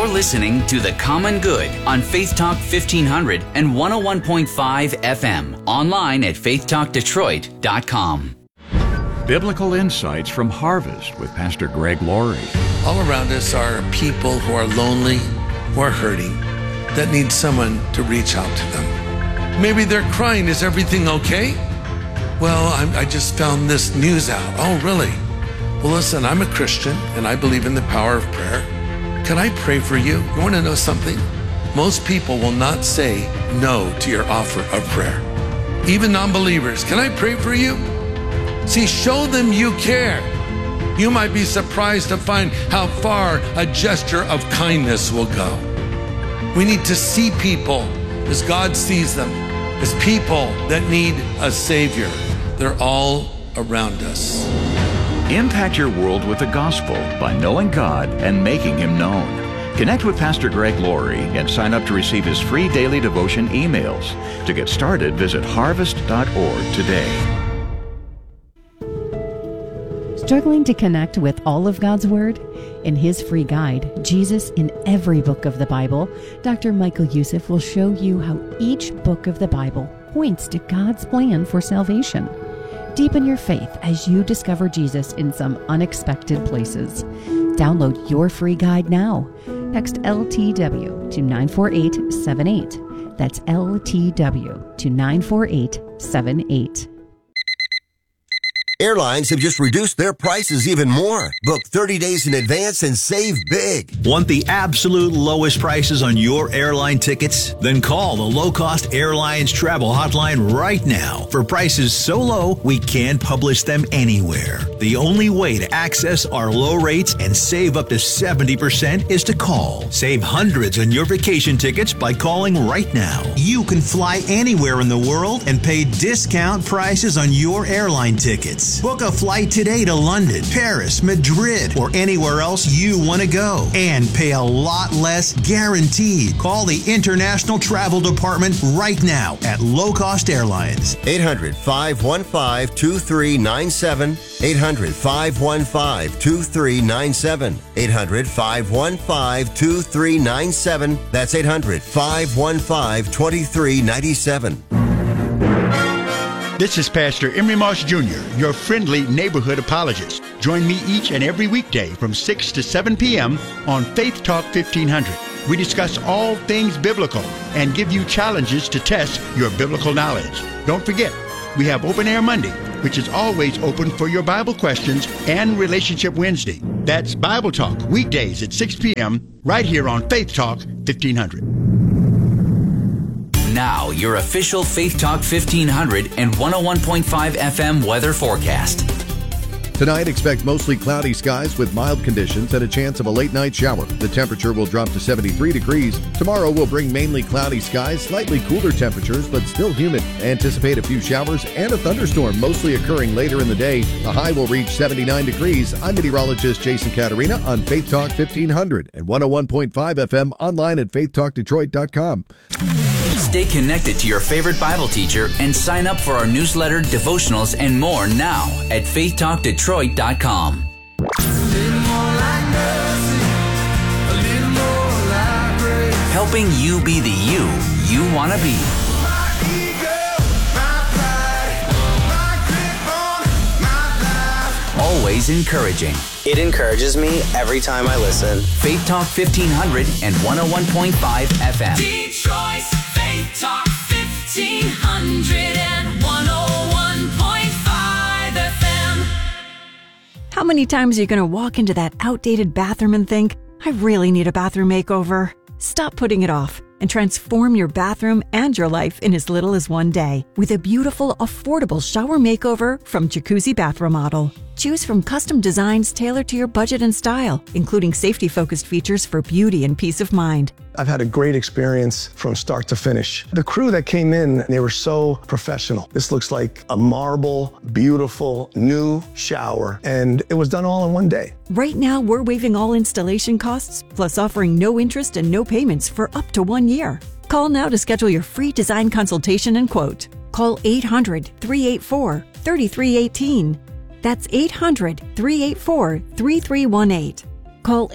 You're listening to The Common Good on Faith Talk 1500 and 101.5 FM. Online at faithtalkdetroit.com. Biblical Insights from Harvest with Pastor Greg Laurie. All around us are people who are lonely, who are hurting, that need someone to reach out to them. Maybe they're crying, is everything okay? Well, I just found this news out. Oh, really? Well, listen, I'm a Christian and I believe in the power of prayer. Can I pray for you? You want to know something? Most people will not say no to your offer of prayer. Even non-believers, can I pray for you? See, show them you care. You might be surprised to find how far a gesture of kindness will go. We need to see people as God sees them, as people that need a Savior. They're all around us. Impact your world with the gospel by knowing God and making Him known. Connect with Pastor Greg Laurie and sign up to receive his free daily devotion emails. To get started, visit harvest.org today. Struggling to connect with all of God's Word? In his free guide, Jesus in Every Book of the Bible, Dr. Michael Youssef will show you how each book of the Bible points to God's plan for salvation. Deepen your faith as you discover Jesus in some unexpected places. Download your free guide now. Text LTW to 94878. That's LTW to 94878. Airlines have just reduced their prices even more. Book 30 days in advance and save big. Want the absolute lowest prices on your airline tickets? Then call the Low Cost Airlines Travel Hotline right now. For prices so low, we can't publish them anywhere. The only way to access our low rates and save up to 70% is to call. Save hundreds on your vacation tickets by calling right now. You can fly anywhere in the world and pay discount prices on your airline tickets. Book a flight today to London, Paris, Madrid, or anywhere else you want to go. And pay a lot less guaranteed. Call the International Travel Department right now at Low Cost Airlines. 800-515-2397. 800-515-2397. 800-515-2397. That's 800-515-2397. This is Pastor Emery Moss Jr., your friendly neighborhood apologist. Join me each and every weekday from 6 to 7 p.m. on Faith Talk 1500. We discuss all things biblical and give you challenges to test your biblical knowledge. Don't forget, we have Open Air Monday, which is always open for your Bible questions, and Relationship Wednesday. That's Bible Talk, weekdays at 6 p.m. right here on Faith Talk 1500. Now, your official Faith Talk 1500 and 101.5 FM weather forecast. Tonight, expect mostly cloudy skies with mild conditions and a chance of a late night shower. The temperature will drop to 73 degrees. Tomorrow will bring mainly cloudy skies, slightly cooler temperatures, but still humid. Anticipate a few showers and a thunderstorm, mostly occurring later in the day. The high will reach 79 degrees. I'm meteorologist Jason Caterina on Faith Talk 1500 and 101.5 FM online at faithtalkdetroit.com. Stay connected to your favorite Bible teacher and sign up for our newsletter, devotionals, and more now at faithtalkdetroit.com. Helping you be the you want to be. Always encouraging. It encourages me every time I listen. Faith Talk 1500 and 101.5 FM. Detroit's Faith Talk 1500 and 101.5 FM. How many times are you going to walk into that outdated bathroom and think, I really need a bathroom makeover? Stop putting it off and transform your bathroom and your life in as little as one day with a beautiful, affordable shower makeover from Jacuzzi Bath Remodel. Choose from custom designs tailored to your budget and style, including safety-focused features for beauty and peace of mind. I've had a great experience from start to finish. The crew that came in, they were so professional. This looks like a marble, beautiful, new shower, and it was done all in one day. Right now, we're waiving all installation costs, plus offering no interest and no payments for up to 1 year. Call now to schedule your free design consultation and quote. Call 800-384-3318. That's 800-384-3318. Call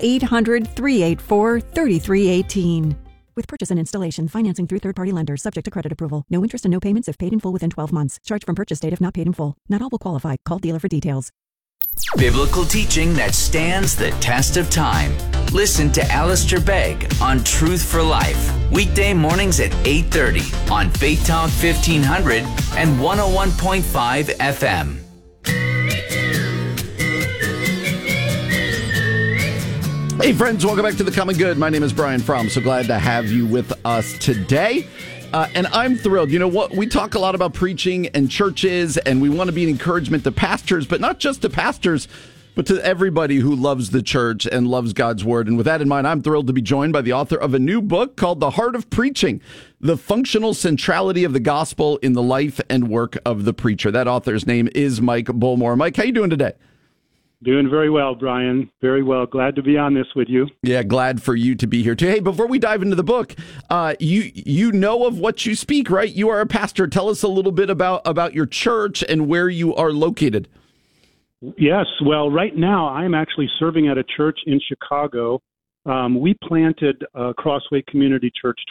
800-384-3318. With purchase and installation, financing through third-party lenders, subject to credit approval. No interest and no payments if paid in full within 12 months. Charge from purchase date if not paid in full. Not all will qualify. Call dealer for details. Biblical teaching that stands the test of time. Listen to Alistair Begg on Truth for Life. Weekday mornings at 8:30 on Faith Talk 1500 and 101.5 FM. Hey friends, welcome back to The Common Good. My name is Brian Fromm. So glad to have you with us today. And I'm thrilled. You know what? We talk a lot about preaching and churches, and we want to be an encouragement to pastors, but not just to pastors, but to everybody who loves the church and loves God's Word. And with that in mind, I'm thrilled to be joined by the author of a new book called The Heart of Preaching, The Functional Centrality of the Gospel in the Life and Work of the Preacher. That author's name is Mike Bullmore. Mike, how you doing today? Doing very well, Brian. Very well. Glad to be on this with you. Yeah, glad for you to be here too. Hey, before we dive into the book, you know of what you speak, right? You are a pastor. Tell us a little bit about your church and where you are located. Yes. Well, right now I'm actually serving at a church in Chicago. We planted Crossway Community Church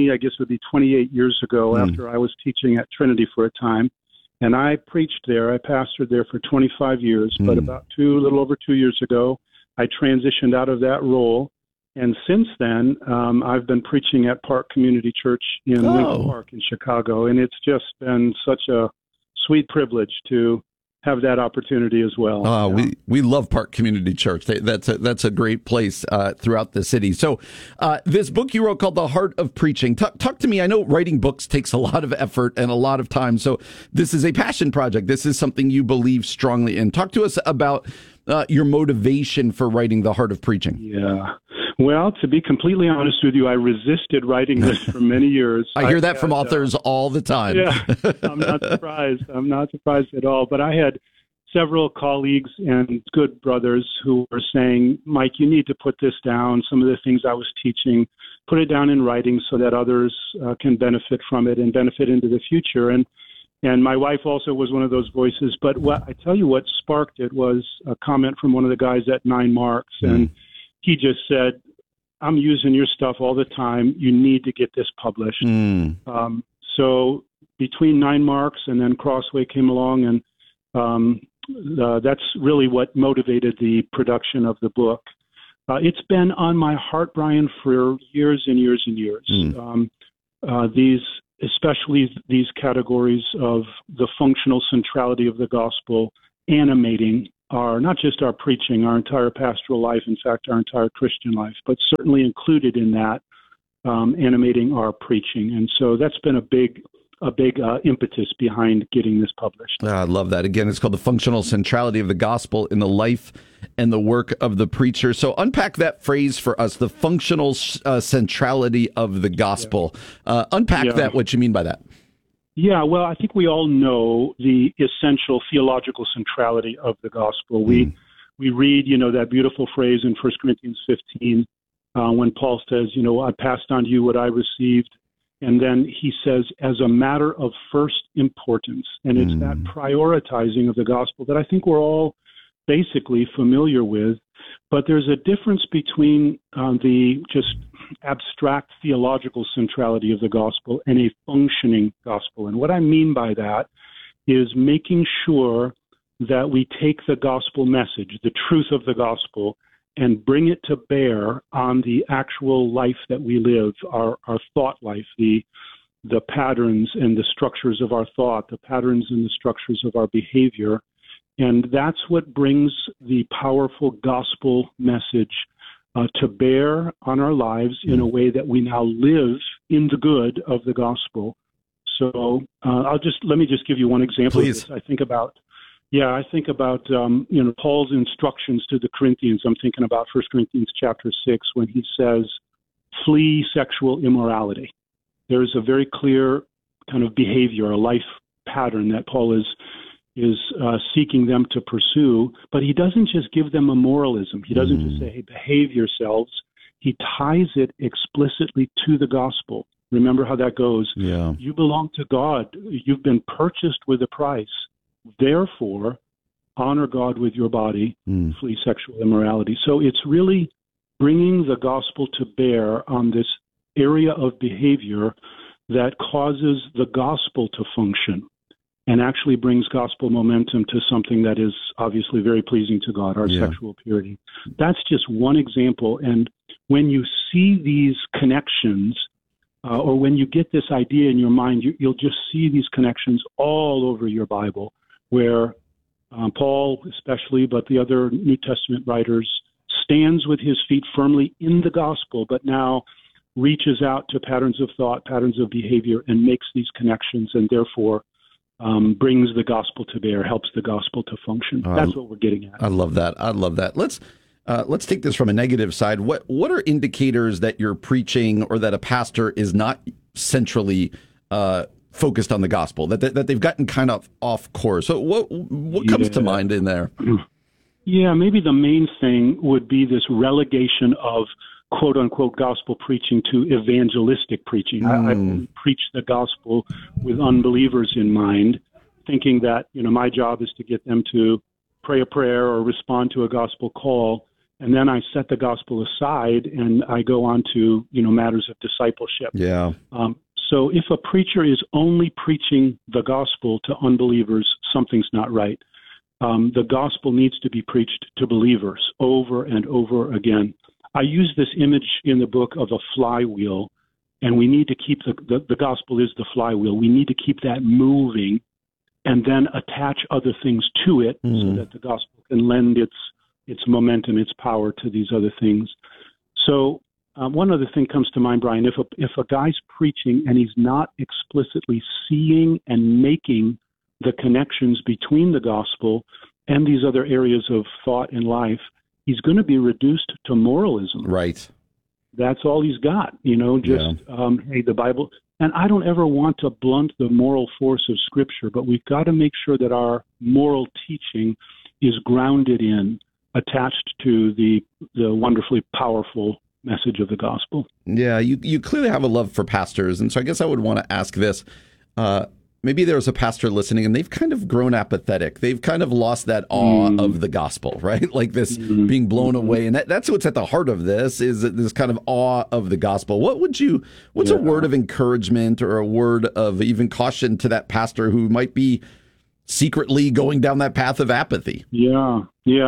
28 years ago after I was teaching at Trinity for a time. And I preached there. I pastored there for 25 years. But about a little over 2 years ago, I transitioned out of that role. And since then, I've been preaching at Park Community Church in Lincoln Park in Chicago. And it's just been such a sweet privilege to have that opportunity as well. We love Park Community Church. That's a great place throughout the city. So this book you wrote called The Heart of Preaching. Talk to me. I know writing books takes a lot of effort and a lot of time. So this is a passion project. This is something you believe strongly in. Talk to us about your motivation for writing The Heart of Preaching. Yeah. Well, to be completely honest with you, I resisted writing this for many years. I hear that from authors all the time. Yeah, I'm not surprised. I'm not surprised at all. But I had several colleagues and good brothers who were saying, Mike, you need to put this down. Some of the things I was teaching, put it down in writing so that others can benefit from it and benefit into the future. And my wife also was one of those voices. But what sparked it was a comment from one of the guys at 9 Marks. And he just said, I'm using your stuff all the time. You need to get this published. So between 9 Marks and then Crossway came along, and that's really what motivated the production of the book. It's been on my heart, Brian, for years and years and years. Especially these categories of the functional centrality of the gospel animating not just our preaching, our entire pastoral life, in fact, our entire Christian life, but certainly included in that, animating our preaching. And so that's been a big impetus behind getting this published. I love that. Again, it's called The Functional Centrality of the Gospel in the Life and the Work of the Preacher. So unpack that phrase for us, the functional centrality of the gospel. Unpack that, what you mean by that. Yeah, well, I think we all know the essential theological centrality of the gospel. We read, that beautiful phrase in 1 Corinthians 15 when Paul says, I passed on to you what I received. And then he says, as a matter of first importance. And it's that prioritizing of the gospel that I think we're all basically familiar with. But there's a difference between the just abstract theological centrality of the gospel and a functioning gospel. And what I mean by that is making sure that we take the gospel message, the truth of the gospel, and bring it to bear on the actual life that we live, our thought life, the patterns and the structures of our thought, the patterns and the structures of our behavior. And that's what brings the powerful gospel message to bear on our lives in a way that we now live in the good of the gospel. So let me just give you one example. Please. Of this. I think about Paul's instructions to the Corinthians. I'm thinking about 1 Corinthians chapter 6 when he says, flee sexual immorality. There's a very clear kind of behavior, a life pattern that Paul is seeking them to pursue, but he doesn't just give them a moralism. He doesn't just say, hey, behave yourselves. He ties it explicitly to the gospel. Remember how that goes. Yeah. You belong to God. You've been purchased with a price. Therefore, honor God with your body, flee sexual immorality. So it's really bringing the gospel to bear on this area of behavior that causes the gospel to function and actually brings gospel momentum to something that is obviously very pleasing to God, our sexual purity. That's just one example. And when you see these connections, or when you get this idea in your mind, you'll just see these connections all over your Bible, where Paul especially, but the other New Testament writers, stands with his feet firmly in the gospel, but now reaches out to patterns of thought, patterns of behavior, and makes these connections, and therefore brings the gospel to bear, helps the gospel to function. That's what we're getting at. I love that. I love that. Let's take this from a negative side. What are indicators that you're preaching or that a pastor is not centrally focused on the gospel, that they've gotten kind of off course? So what comes to mind in there? Yeah, maybe the main thing would be this relegation of quote-unquote gospel preaching to evangelistic preaching. I preach the gospel with unbelievers in mind, thinking that, my job is to get them to pray a prayer or respond to a gospel call, and then I set the gospel aside and I go on to, matters of discipleship. Yeah. So if a preacher is only preaching the gospel to unbelievers, something's not right. The gospel needs to be preached to believers over and over again. I use this image in the book of a flywheel, and we need to keep the gospel is the flywheel. We need to keep that moving and then attach other things to it so that the gospel can lend its momentum, its power to these other things. So one other thing comes to mind, Brian. If a guy's preaching and he's not explicitly seeing and making the connections between the gospel and these other areas of thought and life, he's going to be reduced to moralism. Right. That's all he's got, hey, the Bible. And I don't ever want to blunt the moral force of Scripture, but we've got to make sure that our moral teaching is grounded in, attached to the wonderfully powerful message of the gospel. Yeah, you clearly have a love for pastors, and so I guess I would want to ask this. Maybe there's a pastor listening and they've kind of grown apathetic. They've kind of lost that awe of the gospel, right? Like this being blown away. And that's what's at the heart of this, is this kind of awe of the gospel. What's a word of encouragement or a word of even caution to that pastor who might be secretly going down that path of apathy? Yeah.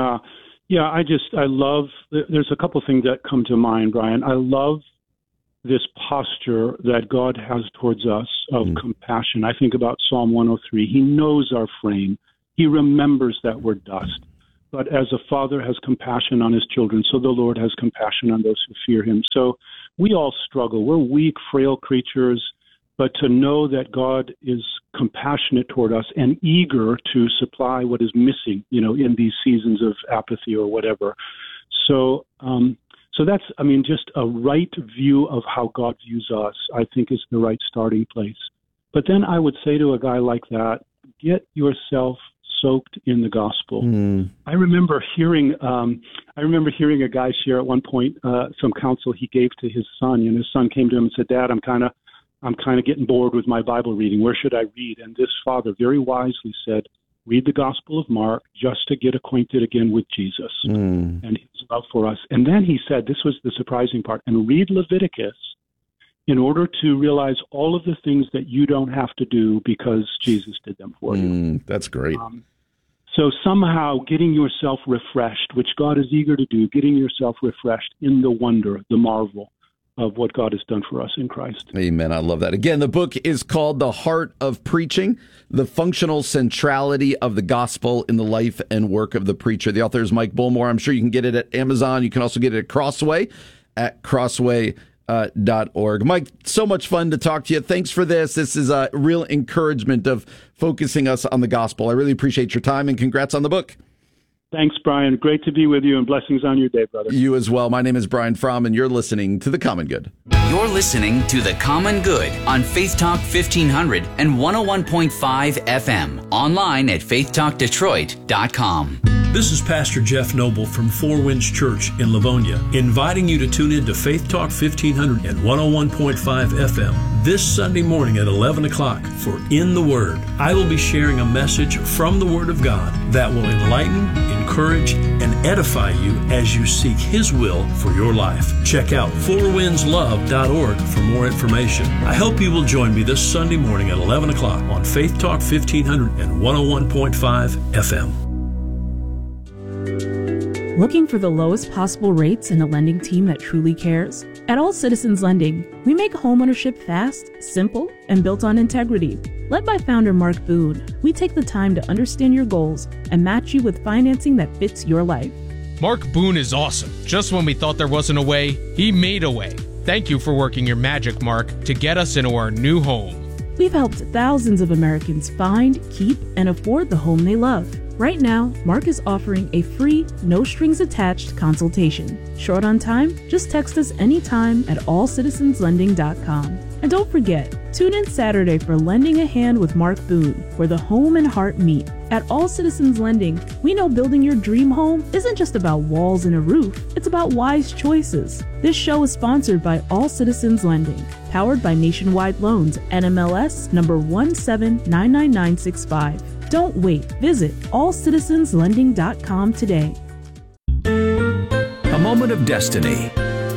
I love, there's a couple things that come to mind, Brian. I love this posture that God has towards us of compassion. I think about Psalm 103. He knows our frame. He remembers that we're dust. But as a father has compassion on his children, so the Lord has compassion on those who fear him. So we all struggle. We're weak, frail creatures, but to know that God is compassionate toward us and eager to supply what is missing, in these seasons of apathy or whatever. So that's, just a right view of how God views us, I think, is the right starting place. But then I would say to a guy like that, get yourself soaked in the gospel. I remember hearing a guy share at one point some counsel he gave to his son, and his son came to him and said, "Dad, I'm kind of getting bored with my Bible reading. Where should I read?" And this father very wisely said, "Read the Gospel of Mark just to get acquainted again with Jesus and his love for us." And then he said, this was the surprising part, "and read Leviticus in order to realize all of the things that you don't have to do because Jesus did them for you." That's great. So somehow getting yourself refreshed, which God is eager to do, getting yourself refreshed in the wonder, the marvel of what God has done for us in Christ. Amen. I love that. Again, the book is called The Heart of Preaching, The Functional Centrality of the Gospel in the Life and Work of the Preacher. The author is Mike Bullmore. I'm sure you can get it at Amazon. You can also get it at Crossway, at crossway.org. Mike, so much fun to talk to you. Thanks for this. This is a real encouragement of focusing us on the gospel. I really appreciate your time, and congrats on the book. Thanks, Brian. Great to be with you, and blessings on your day, brother. You as well. My name is Brian Fromm, and you're listening to The Common Good. You're listening to The Common Good on Faith Talk 1500 and 101.5 FM. Online at faithtalkdetroit.com. This is Pastor Jeff Noble from Four Winds Church in Livonia, inviting you to tune in to Faith Talk 1500 and 101.5 FM this Sunday morning at 11 o'clock for In the Word. I will be sharing a message from the Word of God that will enlighten, encourage, and edify you as you seek His will for your life. Check out fourwindslove.org for more information. I hope you will join me this Sunday morning at 11 o'clock on Faith Talk 1500 and 101.5 FM. Looking for the lowest possible rates and a lending team that truly cares? At All Citizens Lending, we make homeownership fast, simple, and built on integrity. Led by founder Mark Boone, we take the time to understand your goals and match you with financing that fits your life. Mark Boone is awesome. Just when we thought there wasn't a way, he made a way. Thank you for working your magic, Mark, to get us into our new home. We've helped thousands of Americans find, keep, and afford the home they love. Right now, Mark is offering a free, no-strings-attached consultation. Short on time? Just text us anytime at allcitizenslending.com. And don't forget, tune in Saturday for Lending a Hand with Mark Boone, where the home and heart meet. At All Citizens Lending, we know building your dream home isn't just about walls and a roof, it's about wise choices. This show is sponsored by All Citizens Lending, powered by Nationwide Loans, NMLS number 1799965. Don't wait. Visit allcitizenslending.com today. A moment of destiny.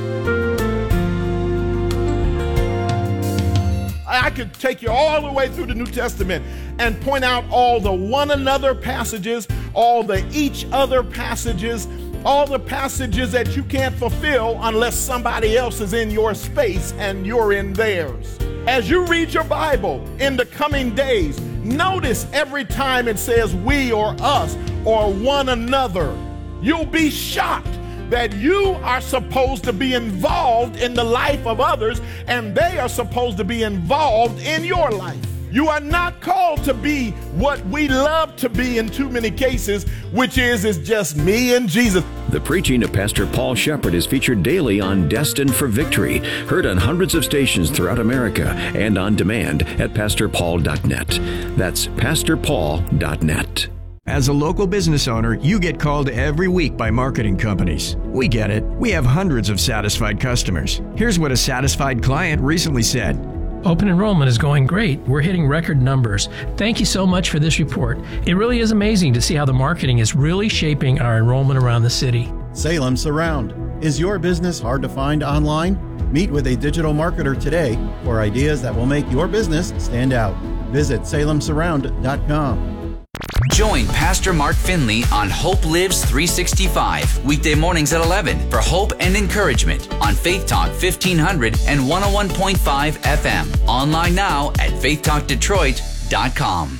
I could take you all the way through the New Testament and point out all the one another passages, all the each other passages, all the passages that you can't fulfill unless somebody else is in your space and you're in theirs. As you read your Bible in the coming days, notice every time it says we or us or one another. You'll be shocked that you are supposed to be involved in the life of others and they are supposed to be involved in your life. You are not called to be what we love to be in too many cases, which is just me and Jesus. The preaching of Pastor Paul Shepherd is featured daily on Destined for Victory, heard on hundreds of stations throughout America and on demand at pastorpaul.net. That's pastorpaul.net. As a local business owner, you get called every week by marketing companies. We get it. We have hundreds of satisfied customers. Here's what a satisfied client recently said. Open enrollment is going great. We're hitting record numbers. Thank you so much for this report. It really is amazing to see how the marketing is really shaping our enrollment around the city. Salem Surround. Is your business hard to find online? Meet with a digital marketer today for ideas that will make your business stand out. Visit salemsurround.com. Join Pastor Mark Finley on Hope Lives 365, weekday mornings at 11 for hope and encouragement on Faith Talk 1500 and 101.5 FM. Online now at faithtalkdetroit.com.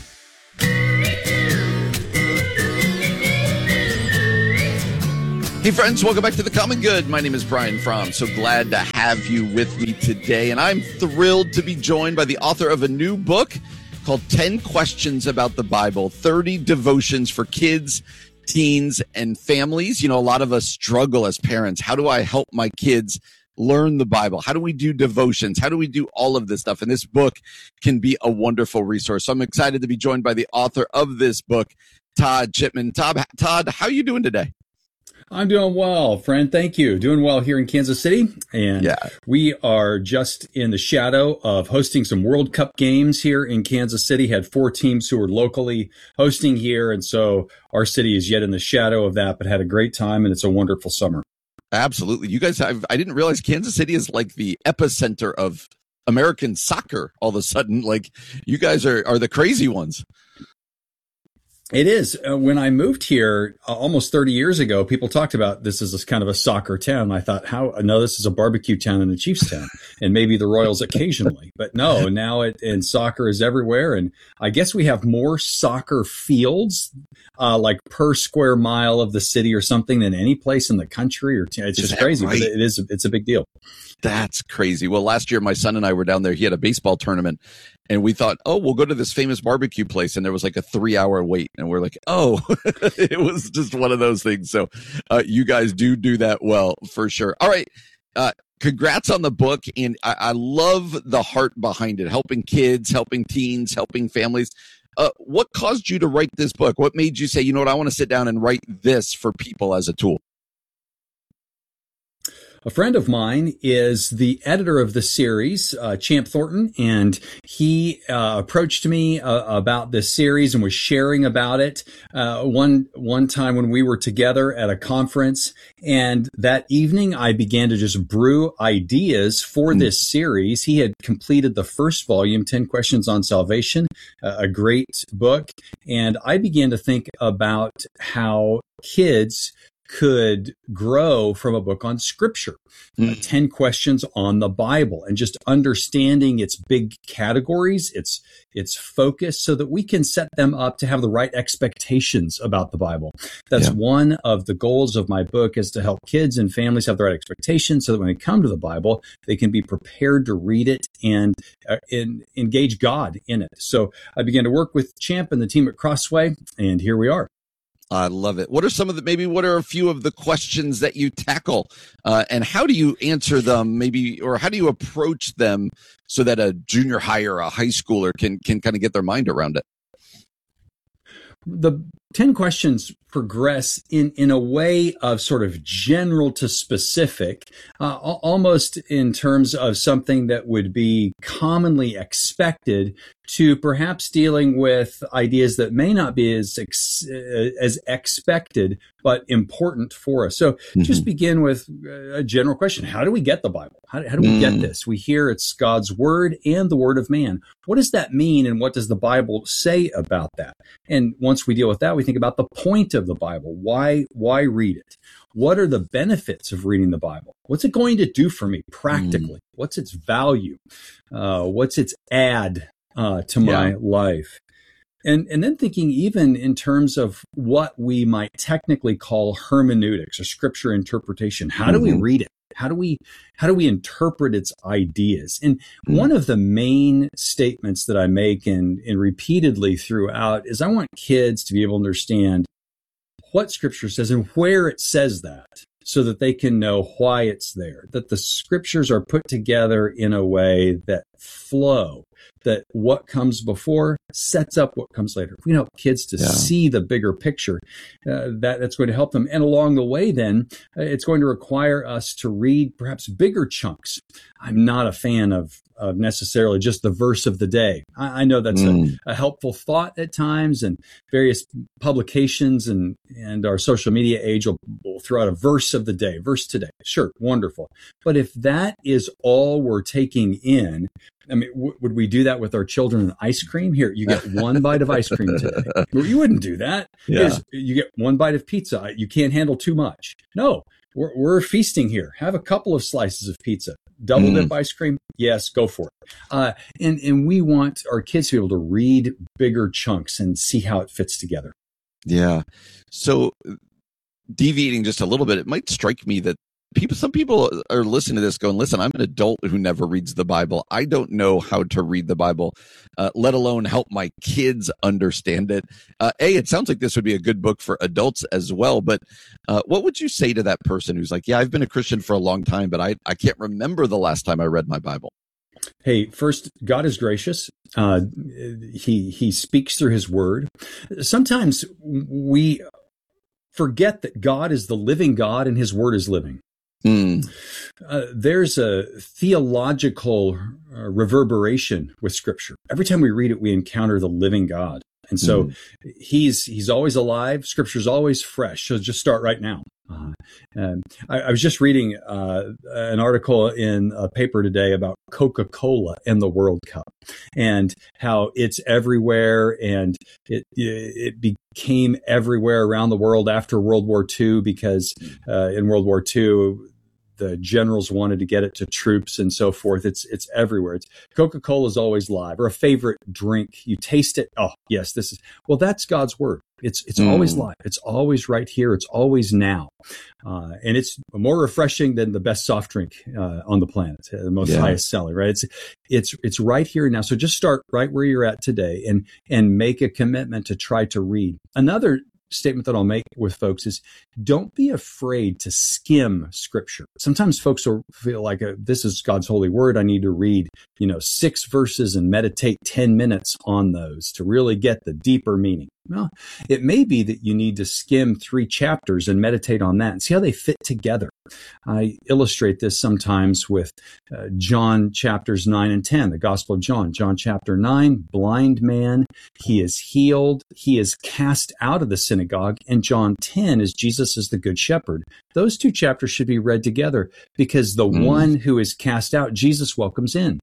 Hey friends, welcome back to The Common Good. My name is Brian Fromm. So glad to have you with me today. And I'm thrilled to be joined by the author of a new book called 10 Questions About the Bible, 30 Devotions for Kids, Teens, and Families. You know, a lot of us struggle as parents. How do I help my kids learn the Bible? How do we do devotions? How do we do all of this stuff? And this book can be a wonderful resource. So I'm excited to be joined by the author of this book, Todd Chipman. Todd, how are you doing today? I'm doing well, friend. Thank you. Doing well here in Kansas City. And we are just in the shadow of hosting some World Cup games here in Kansas City. Had 4 teams who were locally hosting here. And so our city is yet in the shadow of that, but had a great time. And it's a wonderful summer. Absolutely. You guys I didn't realize Kansas City is like the epicenter of American soccer all of a sudden. Like you guys are the crazy ones. It is. When I moved here almost 30 years ago, people talked about this as kind of a soccer town. I thought, no, this is a barbecue town and a Chiefs town, and maybe the Royals occasionally. But no, now and soccer is everywhere. And I guess we have more soccer fields, like per square mile of the city or something than any place in the country. It's just crazy, right? But it's a big deal. That's crazy. Well, last year, my son and I were down there. He had a baseball tournament, and we thought, we'll go to this famous barbecue place. And there was like a 3-hour wait. And we're like, it was just one of those things. So you guys do that well, for sure. All right. Congrats on the book. And I love the heart behind it, helping kids, helping teens, helping families. What caused you to write this book? What made you say, you know what, I want to sit down and write this for people as a tool? a friend of mine is the editor of the series, Champ Thornton, and he approached me about this series and was sharing about it one time when we were together at a conference. And that evening, I began to just brew ideas for this series. He had completed the first volume, 10 Questions on Salvation, a great book. And I began to think about how kids could grow from a book on Scripture, 10 questions on the Bible, and just understanding its big categories, its focus, so that we can set them up to have the right expectations about the Bible. That's one of the goals of my book, is to help kids and families have the right expectations so that when they come to the Bible, they can be prepared to read it and engage God in it. So I began to work with Champ and the team at Crossway, and here we are. I love it. What are a few of the questions that you tackle, and how do you answer them, or how do you approach them so that a junior high or a high schooler can kind of get their mind around it? The 10 questions progress in a way of sort of general to specific, almost in terms of something that would be commonly expected, to perhaps dealing with ideas that may not be as expected, but important for us. So just begin with a general question. How do we get the Bible? How do we get this? We hear it's God's word and the word of man. What does that mean? And what does the Bible say about that? And once we deal with that, we think about the point of the Bible. Why read it? What are the benefits of reading the Bible? What's it going to do for me practically? What's its value? What's its add to my life? And then thinking even in terms of what we might technically call hermeneutics or scripture interpretation. How do we read it? How do we interpret its ideas? And one of the main statements that I make and repeatedly throughout is I want kids to be able to understand what Scripture says and where it says that, so that they can know why it's there, that the Scriptures are put together in a way that flow, that what comes before sets up what comes later. If we help kids to see the bigger picture, that's going to help them. And along the way, then, it's going to require us to read perhaps bigger chunks. I'm not a fan of necessarily just the verse of the day. I know that's a helpful thought at times, and various publications and our social media age will throw out a verse of the day, verse today. Sure, wonderful. But if that is all we're taking in, I mean, would we do that with our children and ice cream? Here, you get one bite of ice cream today. You wouldn't do that. You get one bite of pizza. You can't handle too much. No, we're feasting here. Have a couple of slices of pizza. Double dip ice cream? Yes, go for it. And we want our kids to be able to read bigger chunks and see how it fits together. Yeah. So deviating just a little bit, it might strike me that some people are listening to this going, listen, I'm an adult who never reads the Bible. I don't know how to read the Bible, let alone help my kids understand it. It sounds like this would be a good book for adults as well. But what would you say to that person who's like, yeah, I've been a Christian for a long time, but I can't remember the last time I read my Bible? Hey, first, God is gracious. He speaks through his word. Sometimes we forget that God is the living God and his word is living. There's a theological reverberation with Scripture. Every time we read it, we encounter the living God. And so he's always alive. Scripture's always fresh. So just start right now. I was just reading an article in a paper today about Coca-Cola and the World Cup and how it's everywhere, and it became everywhere around the world after World War II because in World War II, the generals wanted to get it to troops and so forth. It's everywhere. Coca-Cola is always live, or a favorite drink. You taste it. Oh, yes, that's God's word. It's always live. It's always right here. It's always now. And it's more refreshing than the best soft drink on the planet, the most highest selling, right? It's right here now. So just start right where you're at today and make a commitment to try to read. Another statement that I'll make with folks is don't be afraid to skim Scripture. Sometimes folks will feel like this is God's holy word. I need to read, 6 verses and meditate 10 minutes on those to really get the deeper meaning. Well, it may be that you need to skim 3 chapters and meditate on that and see how they fit together. I illustrate this sometimes with John chapters 9 and 10, the Gospel of John. John chapter 9, blind man, he is healed, he is cast out of the synagogue. And John 10 is Jesus is the good shepherd. Those 2 chapters should be read together because the one who is cast out, Jesus welcomes in.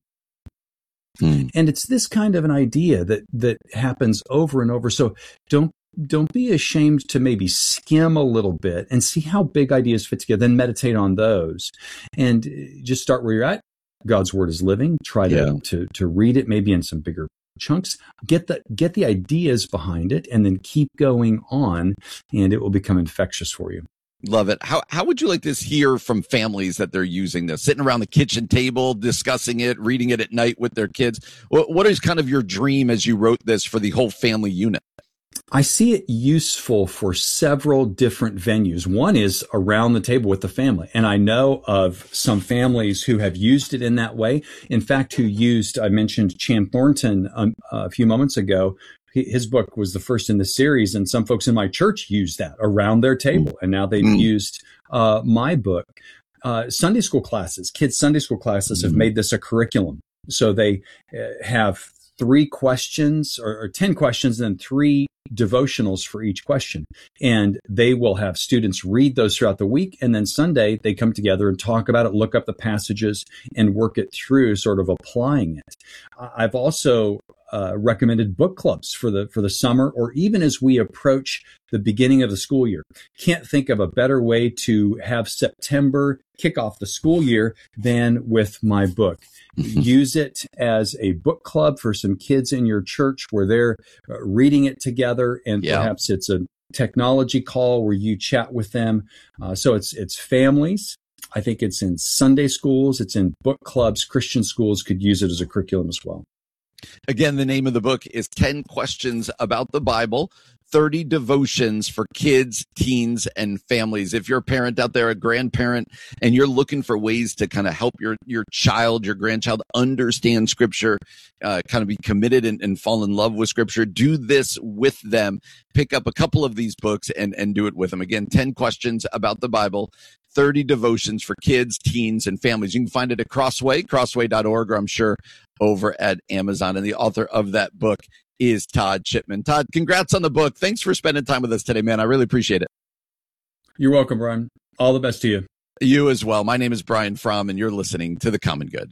And it's this kind of an idea that happens over and over. So don't be ashamed to maybe skim a little bit and see how big ideas fit together, then meditate on those. And just start where you're at. God's word is living. Try to read it maybe in some bigger chunks. Get the ideas behind it and then keep going on, and it will become infectious for you. Love it. How would you like to hear from families that they're using this, sitting around the kitchen table, discussing it, reading it at night with their kids? What is kind of your dream as you wrote this for the whole family unit? I see it useful for several different venues. One is around the table with the family. And I know of some families who have used it in that way. In fact, I mentioned Chan Thornton a few moments ago. His book was the first in the series, and some folks in my church used that around their table. And now they've used my book. Sunday school classes, kids' Sunday school classes have made this a curriculum. So they have 3 questions or 10 questions and then 3 devotionals for each question. And they will have students read those throughout the week. And then Sunday, they come together and talk about it, look up the passages and work it through, sort of applying it. I've also recommended book clubs for the summer, or even as we approach the beginning of the school year. Can't think of a better way to have September kick off the school year than with my book. Use it as a book club for some kids in your church where they're reading it together, and perhaps it's a technology call where you chat with them. So it's families. I think it's in Sunday schools. It's in book clubs. Christian schools could use it as a curriculum as well. Again, the name of the book is 10 Questions About the Bible, 30 Devotions for Kids, Teens, and Families. If you're a parent out there, a grandparent, and you're looking for ways to kind of help your child, your grandchild understand Scripture, kind of be committed and fall in love with Scripture, do this with them. Pick up a couple of these books and do it with them. Again, 10 Questions About the Bible, 30 Devotions for Kids, Teens, and Families. You can find it at crossway.org, or I'm sure over at Amazon. And the author of that book is Todd Chipman. Todd, congrats on the book. Thanks for spending time with us today, man. I really appreciate it. You're welcome, Brian. All the best to you. You as well. My name is Brian Fromm, and you're listening to The Common Good.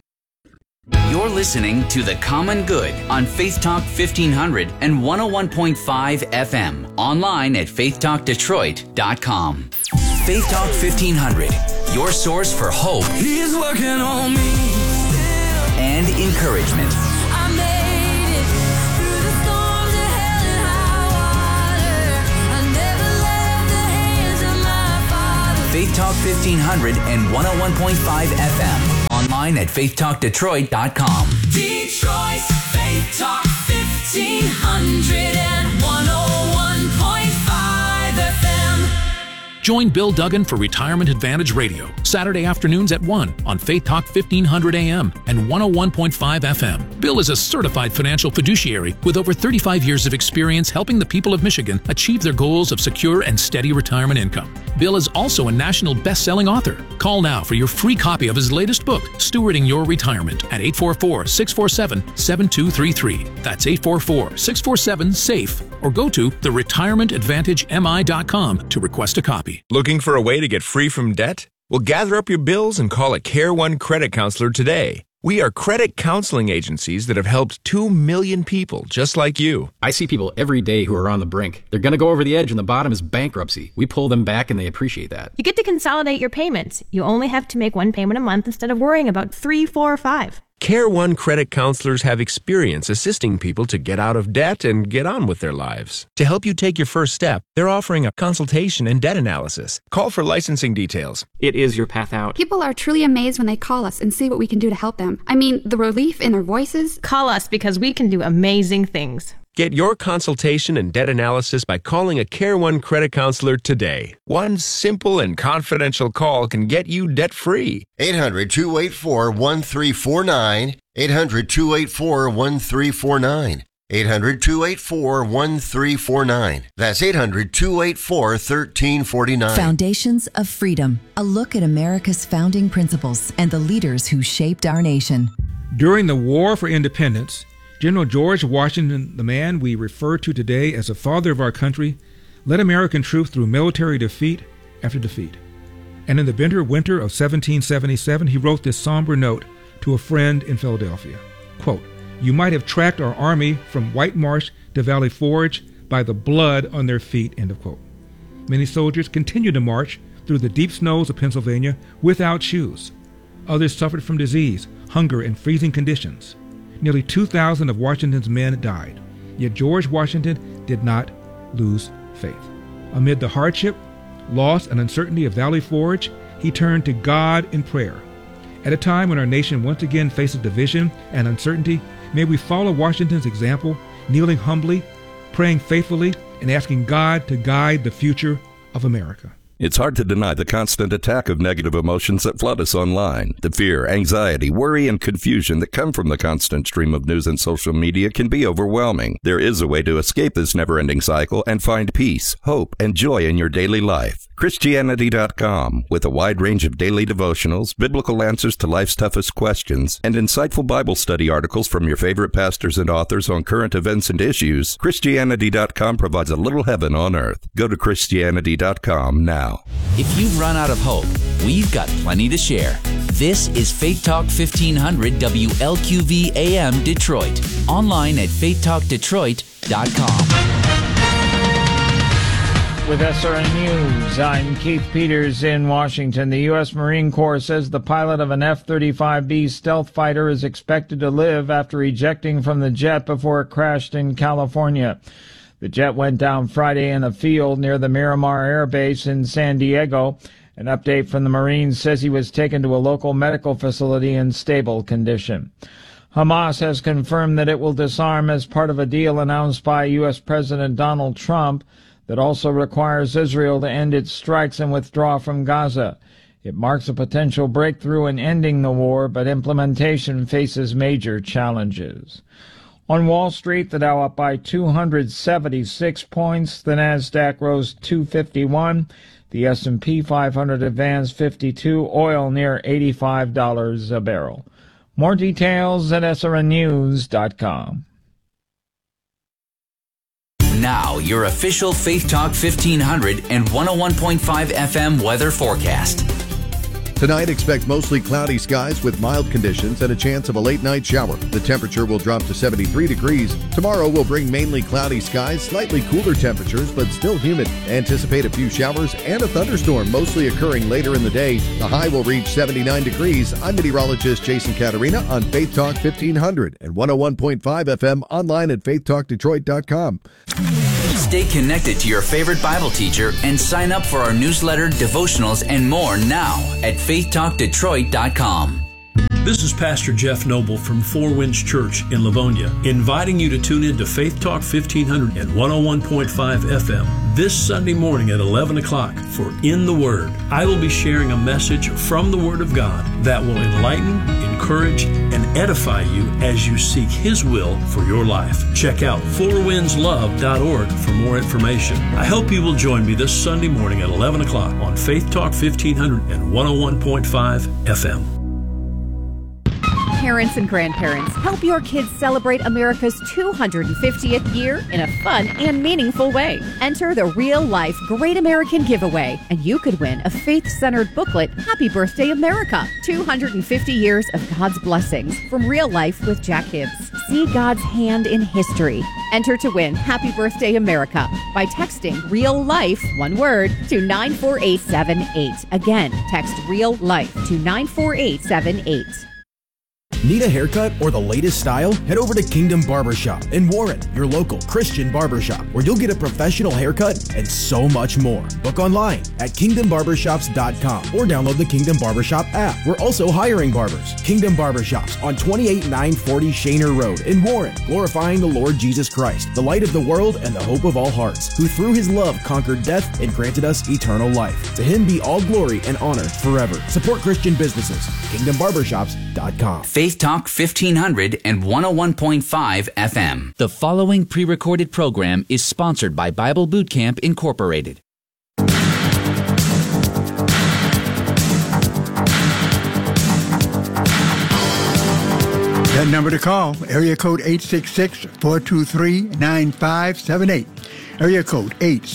You're listening to The Common Good on Faith Talk 1500 and 101.5 FM. Online at faithtalkdetroit.com. Faith Talk 1500, your source for hope. He's working on me. And encouragement. I made it through the storms of hell and high water. I never left the hands of my Father. Faith Talk 1500 and 101.5 FM. Online at faithtalkdetroit.com. Detroit's Faith Talk 1500 and 101.5 FM. Join Bill Duggan for Retirement Advantage Radio, Saturday afternoons at 1 on Faith Talk 1500 AM and 101.5 FM. Bill is a certified financial fiduciary with over 35 years of experience helping the people of Michigan achieve their goals of secure and steady retirement income. Bill is also a national best-selling author. Call now for your free copy of his latest book, Stewarding Your Retirement, at 844-647-7233. That's 844-647-SAFE. Or go to theretirementadvantagemi.com to request a copy. Looking for a way to get free from debt? Well, gather up your bills and call a Care One credit counselor today. We are credit counseling agencies that have helped 2 million people just like you. I see people every day who are on the brink. They're going to go over the edge and the bottom is bankruptcy. We pull them back and they appreciate that. You get to consolidate your payments. You only have to make one payment a month instead of worrying about 3, 4, or 5. Care One credit counselors have experience assisting people to get out of debt and get on with their lives. To help you take your first step, they're offering a consultation and debt analysis. Call for licensing details. It is your path out. People are truly amazed when they call us and see what we can do to help them. I mean, the relief in their voices. Call us because we can do amazing things. Get your consultation and debt analysis by calling a Care One credit counselor today. One simple and confidential call can get you debt-free. 800-284-1349. 800-284-1349. 800-284-1349. That's 800-284-1349. Foundations of Freedom, a look at America's founding principles and the leaders who shaped our nation. During the War for Independence, General George Washington, the man we refer to today as the father of our country, led American troops through military defeat after defeat. And in the bitter winter of 1777, he wrote this somber note to a friend in Philadelphia. Quote, "You might have tracked our army from White Marsh to Valley Forge by the blood on their feet," end of quote. Many soldiers continued to march through the deep snows of Pennsylvania without shoes. Others suffered from disease, hunger, and freezing conditions. Nearly 2,000 of Washington's men died. Yet George Washington did not lose faith. Amid the hardship, loss, and uncertainty of Valley Forge, he turned to God in prayer. At a time when our nation once again faces division and uncertainty, may we follow Washington's example, kneeling humbly, praying faithfully, and asking God to guide the future of America. It's hard to deny the constant attack of negative emotions that flood us online. The fear, anxiety, worry, and confusion that come from the constant stream of news and social media can be overwhelming. There is a way to escape this never-ending cycle and find peace, hope, and joy in your daily life. Christianity.com, with a wide range of daily devotionals, biblical answers to life's toughest questions, and insightful Bible study articles from your favorite pastors and authors on current events and issues, Christianity.com provides a little heaven on earth. Go to Christianity.com now. If you've run out of hope, we've got plenty to share. This is Faith Talk 1500 WLQV AM Detroit. Online at faithtalkdetroit.com. With SRN News, I'm Keith Peters in Washington. The U.S. Marine Corps says the pilot of an F-35B stealth fighter is expected to live after ejecting from the jet before it crashed in California. The jet went down Friday in a field near the Miramar Air Base in San Diego. An update from the Marines says he was taken to a local medical facility in stable condition. Hamas has confirmed that it will disarm as part of a deal announced by U.S. President Donald Trump that also requires Israel to end its strikes and withdraw from Gaza. It marks a potential breakthrough in ending the war, but implementation faces major challenges. On Wall Street, the Dow up by 276 points. The Nasdaq rose 251. The S&P 500 advanced 52. Oil near $85 a barrel. More details at srnnews.com. Now, your official Faith Talk 1500 and 101.5 FM weather forecast. Tonight, expect mostly cloudy skies with mild conditions and a chance of a late night shower. The temperature will drop to 73 degrees. Tomorrow will bring mainly cloudy skies, slightly cooler temperatures, but still humid. Anticipate a few showers and a thunderstorm, mostly occurring later in the day. The high will reach 79 degrees. I'm meteorologist Jason Caterina on Faith Talk 1500 and 101.5 FM online at faithtalkdetroit.com. Stay connected to your favorite Bible teacher and sign up for our newsletter, devotionals, and more now at faithtalkdetroit.com. This is Pastor Jeff Noble from Four Winds Church in Livonia, inviting you to tune in to Faith Talk 1500 and 101.5 FM this Sunday morning at 11 o'clock for In the Word. I will be sharing a message from the Word of God that will enlighten, encourage, and edify you as you seek His will for your life. Check out fourwindslove.org for more information. I hope you will join me this Sunday morning at 11 o'clock on Faith Talk 1500 and 101.5 FM. Parents and grandparents, help your kids celebrate America's 250th year in a fun and meaningful way. Enter the Real Life Great American Giveaway, and you could win a faith-centered booklet, Happy Birthday America, 250 years of God's blessings from Real Life with Jack Hibbs. See God's hand in history. Enter to win Happy Birthday America by texting Real Life, one word, to 94878. Again, text Real Life to 94878. Need a haircut or the latest style? Head over to Kingdom Barbershop in Warren, your local Christian barbershop, where you'll get a professional haircut and so much more. Book online at kingdombarbershops.com or download the Kingdom Barbershop app. We're also hiring barbers. Kingdom Barbershops on 28940 Shaner Road in Warren, glorifying the Lord Jesus Christ, the light of the world and the hope of all hearts, who through his love conquered death and granted us eternal life. To him be all glory and honor forever. Support Christian businesses. KingdomBarbershops.com. Faith Talk 1500 and 101.5 FM. The following pre-recorded program is sponsored by Bible Boot Camp Incorporated. That number to call, area code 866-423-9578. Area code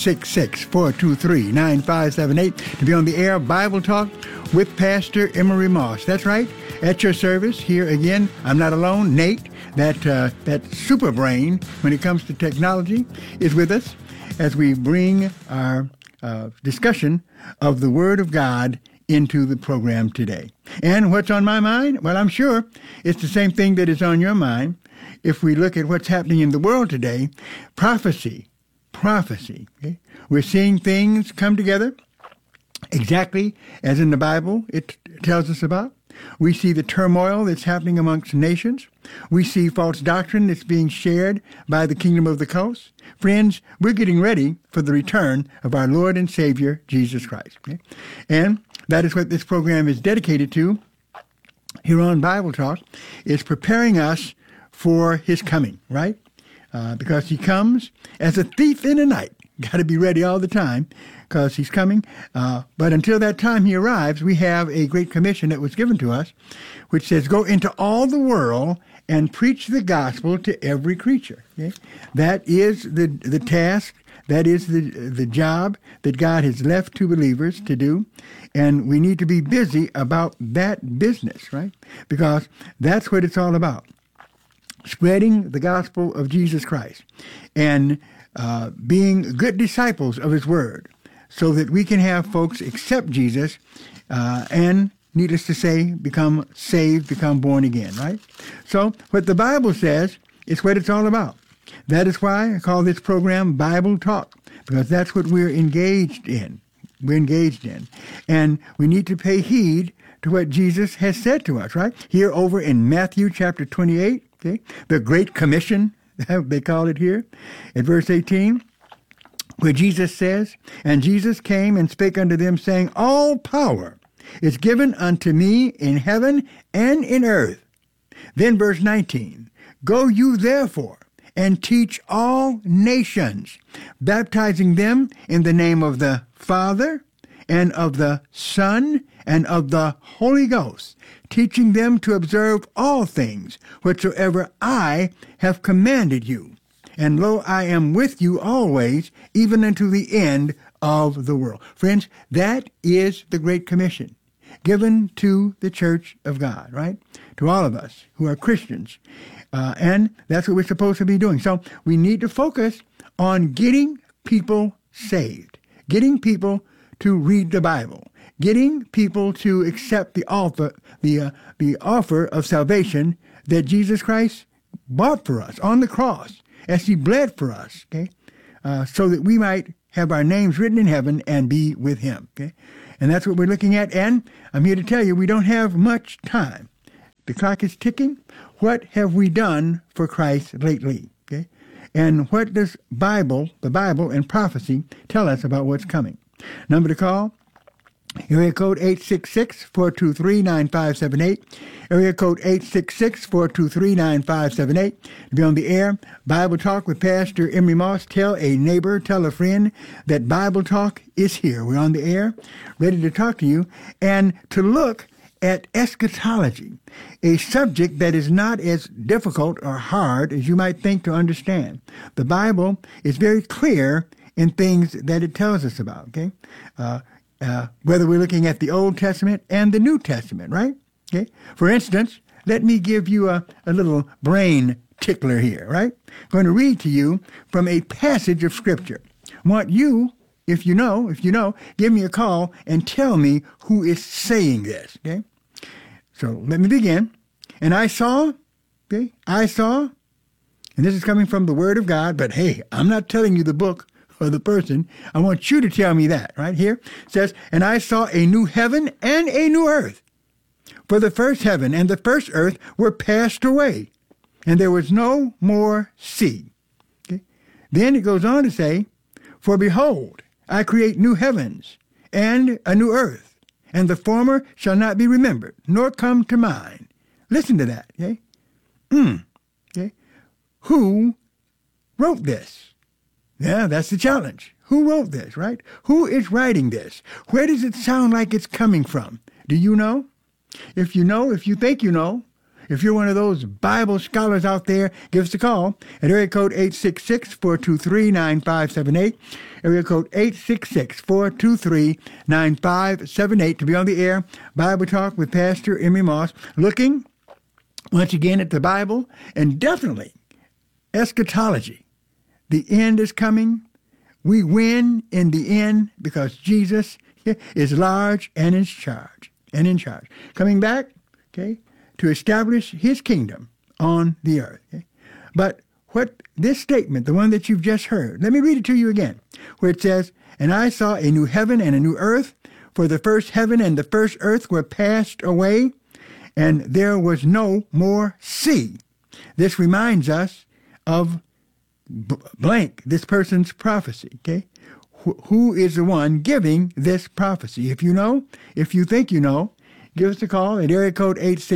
866-423-9578 to be on the air Bible Talk with Pastor Emery Moss. That's right. At your service, here again, I'm not alone. Nate, that super brain when it comes to technology, is with us as we bring our discussion of the Word of God into the program today. And what's on my mind? Well, I'm sure it's the same thing that is on your mind. If we look at what's happening in the world today, prophecy. Okay? We're seeing things come together exactly as in the Bible it tells us about. We see the turmoil that's happening amongst nations. We see false doctrine that's being shared by the kingdom of the coast. Friends, we're getting ready for the return of our Lord and Savior, Jesus Christ. Okay? And that is what this program is dedicated to here on Bible Talk, is preparing us for his coming, right? Because he comes as a thief in the night. Got to be ready all the time because he's coming. But until that time he arrives, we have a great commission that was given to us, which says, go into all the world and preach the gospel to every creature. Okay? That is the task. That is the job that God has left to believers to do. And we need to be busy about that business, right? Because that's what it's all about. Spreading the gospel of Jesus Christ and being good disciples of his word so that we can have folks accept Jesus and, needless to say, become saved, become born again, right? So what the Bible says is what it's all about. That is why I call this program Bible Talk, because that's what we're engaged in. And we need to pay heed to what Jesus has said to us, right? Here over in Matthew chapter 28, okay, the Great Commission, they call it here, at verse 18, where Jesus says, and Jesus came and spake unto them, saying, all power is given unto me in heaven and in earth. Then verse 19, go you therefore and teach all nations, baptizing them in the name of the Father and of the Son and of the Holy Ghost, teaching them to observe all things whatsoever I have commanded you. And lo, I am with you always, even unto the end of the world. Friends, that is the Great Commission given to the Church of God, right? To all of us who are Christians. And that's what we're supposed to be doing. So we need to focus on getting people saved, getting people to read the Bible, getting people to accept the offer of salvation that Jesus Christ bought for us on the cross as he bled for us, okay, so that we might have our names written in heaven and be with him, okay? And that's what we're looking at. And I'm here to tell you, we don't have much time. The clock is ticking. What have we done for Christ lately? Okay? And what does the Bible and prophecy tell us about what's coming? Number to call, area code 866-423-9578. Area code 866-423-9578. To be on the air, Bible Talk with Pastor Emery Moss. Tell a neighbor, tell a friend that Bible Talk is here. We're on the air, ready to talk to you and to look at eschatology, a subject that is not as difficult or hard as you might think to understand. The Bible is very clear in things that it tells us about, okay? Whether we're looking at the Old Testament and the New Testament, right? Okay. For instance, let me give you a little brain tickler here, right? I'm going to read to you from a passage of Scripture. I want you, if you know, give me a call and tell me who is saying this, okay? So let me begin. And I saw, and this is coming from the Word of God, but hey, I'm not telling you the book or the person. I want you to tell me that, right here. It says, and I saw a new heaven and a new earth. For the first heaven and the first earth were passed away, and there was no more sea. Okay? Then it goes on to say, for behold, I create new heavens and a new earth, and the former shall not be remembered, nor come to mind. Listen to that, okay? Okay? Who wrote this? Yeah, that's the challenge. Who wrote this, right? Who is writing this? Where does it sound like it's coming from? Do you know? If you know, if you think you know, if you're one of those Bible scholars out there, give us a call at area code 866-423-9578, area code 866-423-9578 to be on the air. Bible Talk with Pastor Emery Moss, looking once again at the Bible and definitely eschatology. The end is coming. We win in the end because Jesus is large and in charge. Coming back, okay, to establish his kingdom on the earth. Okay? But what this statement, the one that you've just heard, let me read it to you again, where it says, "And I saw a new heaven and a new earth, for the first heaven and the first earth were passed away, and there was no more sea." This reminds us of blank, this person's prophecy, okay? Who is the one giving this prophecy? If you know, if you think you know, give us a call at area code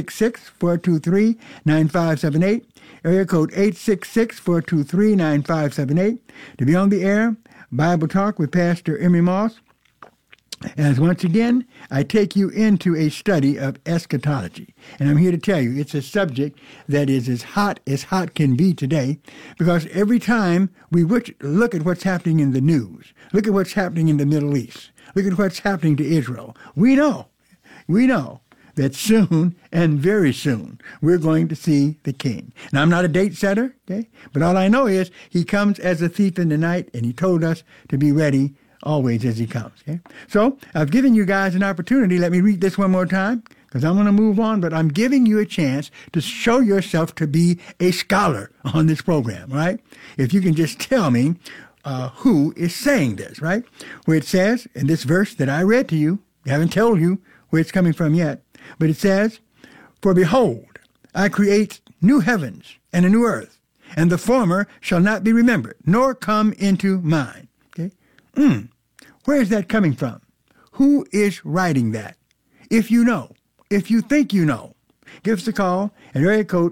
866-423-9578, area code 866-423-9578 to be on the air, Bible Talk with Pastor Emery Moss. As once again, I take you into a study of eschatology. And I'm here to tell you it's a subject that is as hot can be today, because every time we look at what's happening in the news, look at what's happening in the Middle East, look at what's happening to Israel, we know that soon and very soon we're going to see the King. Now, I'm not a date setter, okay? But all I know is he comes as a thief in the night, and he told us to be ready always as he comes. Okay? So I've given you guys an opportunity. Let me read this one more time, because I'm going to move on, but I'm giving you a chance to show yourself to be a scholar on this program, right? If you can just tell me who is saying this, right? Where it says, in this verse that I read to you, I haven't told you where it's coming from yet, but it says, "For behold, I create new heavens and a new earth, and the former shall not be remembered, nor come into mind." Okay? Where is that coming from? Who is writing that? If you know, if you think you know, give us a call at area code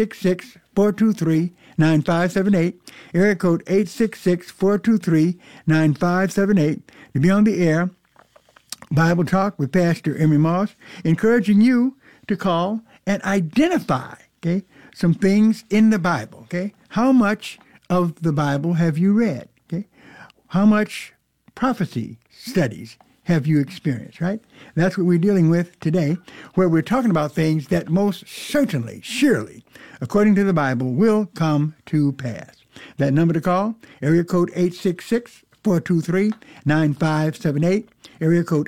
866-423-9578, area code 866-423-9578 to be on the air. Bible Talk with Pastor Emery Moss, encouraging you to call and identify, okay, some things in the Bible, okay? How much of the Bible have you read, okay? How much prophecy studies have you experienced, right? That's what we're dealing with today, where we're talking about things that most certainly, surely, according to the Bible, will come to pass. That number to call, area code 866-423-9578, area code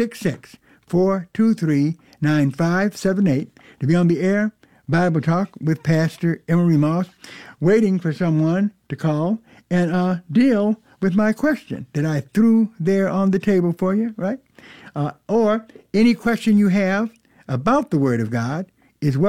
866-423-9578 to be on the air. Bible Talk with Pastor Emery Moss, waiting for someone to call and deal with my question that I threw there on the table for you, right? Or any question you have about the Word of God is welcome.